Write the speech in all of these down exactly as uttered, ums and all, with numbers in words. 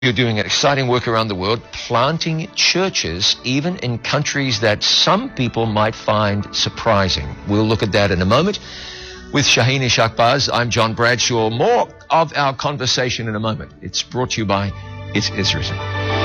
You're doing an exciting work around the world, planting churches, even in countries that some people might find surprising. We'll look at that in a moment. With Shaheen Ishaqbaz, I'm John Bradshaw. More of our conversation in a moment. It's brought to you by It Is Written.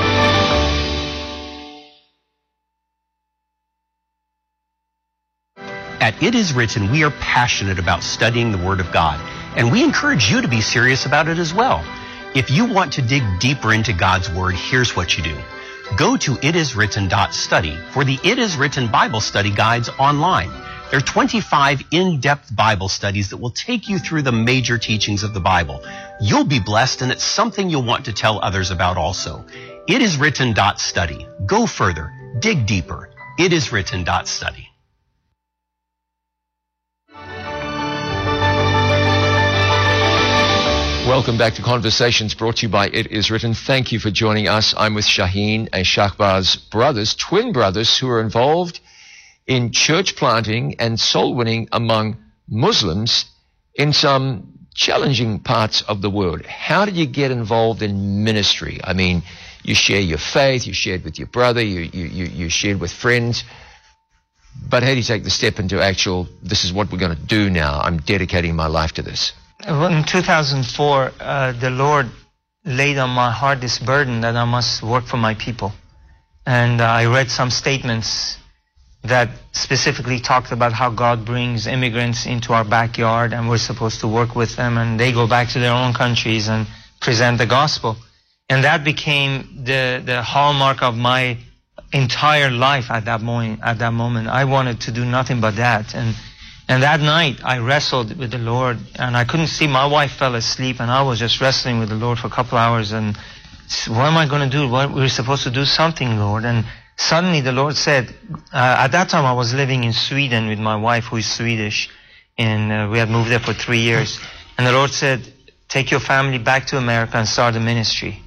At It Is Written, we are passionate about studying the Word of God, and we encourage you to be serious about it as well. If you want to dig deeper into God's Word, here's what you do. Go to it is written dot study for the It Is Written Bible Study Guides online. There are twenty-five in-depth Bible studies that will take you through the major teachings of the Bible. You'll be blessed, and it's something you'll want to tell others about also. it is written dot study. Go further. Dig deeper. it is written dot study. Welcome back to Conversations, brought to you by It Is Written. Thank you for joining us. I'm with Shaheen Ishaqbaz's brothers, twin brothers, who are involved in church planting and soul winning among Muslims in some challenging parts of the world. How did you get involved in ministry? I mean, you share your faith, you shared with your brother, you, you, you, you shared with friends. But how do you take the step into actual, this is what we're going to do now, I'm dedicating my life to this? In two thousand four, uh, the Lord laid on my heart this burden that I must work for my people. And uh, I read some statements that specifically talked about how God brings immigrants into our backyard and we're supposed to work with them, and they go back to their own countries and present the gospel. And that became the, the hallmark of my entire life at that moment. At that moment, I wanted to do nothing but that. And And that night, I wrestled with the Lord, and I couldn't see. My wife fell asleep, and I was just wrestling with the Lord for a couple hours. And what am I going to do? What, we're supposed to do something, Lord. And suddenly the Lord said, uh, at that time I was living in Sweden with my wife, who is Swedish, and uh, we had moved there for three years. And the Lord said, take your family back to America and start a ministry.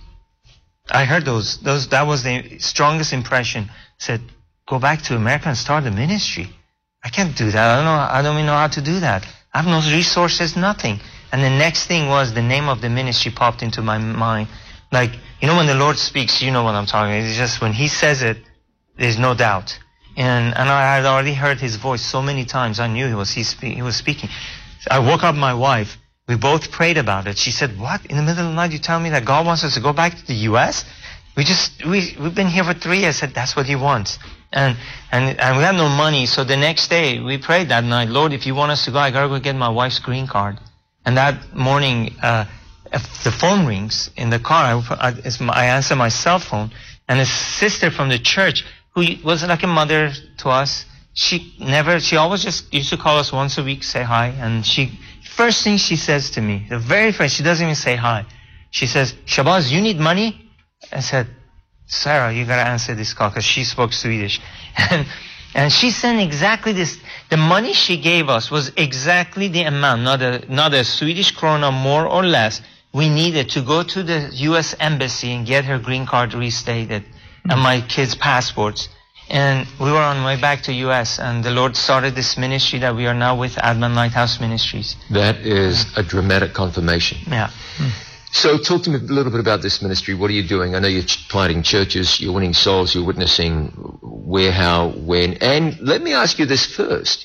I heard those. Those that was the strongest impression. Said, go back to America and start a ministry. I can't do that. I don't know. I don't even know how to do that. I have no resources, nothing. And the next thing was the name of the ministry popped into my mind. Like, you know, when the Lord speaks, you know what I'm talking about. It's just when He says it, there's no doubt. And and I had already heard His voice so many times. I knew He was He, spe- he was speaking. I woke up my wife. We both prayed about it. She said, "What? In the middle of the night, you tell me that God wants us to go back to the U S? We just we we've been here for three years." I said, "That's what He wants." And, and and we had no money, so the next day we prayed that night, Lord, if you want us to go, I gotta go get my wife's green card. And that morning, uh, the phone rings in the car. I, I, I answer my cell phone, and a sister from the church, who was like a mother to us, she never, she always just used to call us once a week, say hi. And she, first thing she says to me, the very first, she doesn't even say hi. She says, Shabazz, you need money? I said, Sarah, you gotta answer this call, because she spoke Swedish. And and she sent exactly this. The money she gave us was exactly the amount, not a not a Swedish krona more or less, we needed to go to the U S Embassy and get her green card restated, mm-hmm. and my kids' passports. And we were on our way back to U S, and the Lord started this ministry that we are now with, Advent Lighthouse Ministries. That is a dramatic confirmation. Yeah. Mm. So talk to me a little bit about this ministry. What are you doing? I know you're planting churches, you're winning souls, you're witnessing where, how, when. And let me ask you this first.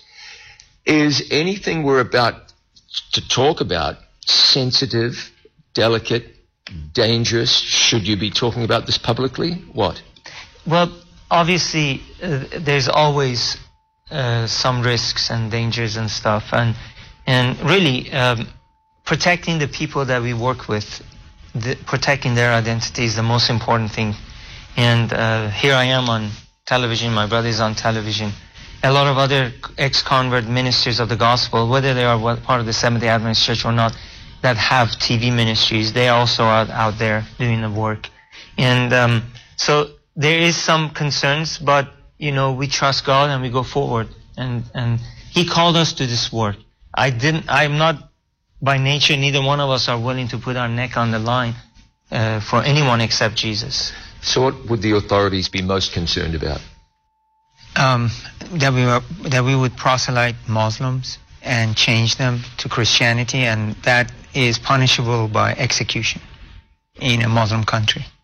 Is anything we're about to talk about sensitive, delicate, dangerous? Should you be talking about this publicly? What? Well, obviously, uh, there's always uh, some risks and dangers and stuff. And, and really... Um, protecting the people that we work with, the, protecting their identity is the most important thing. And uh, here I am on television, my brother is on television. A lot of other ex-convert ministers of the gospel, whether they are part of the Seventh-day Adventist Church or not, that have T V ministries, they also are out there doing the work. And um, so there is some concerns, but, you know, we trust God and we go forward. And, and He called us to this work. I didn't, I'm not, by nature, neither one of us are willing to put our neck on the line uh, for anyone except Jesus. So what would the authorities be most concerned about? Um, that we were, that we would proselyte Muslims and change them to Christianity, and that is punishable by execution. in a Muslim country.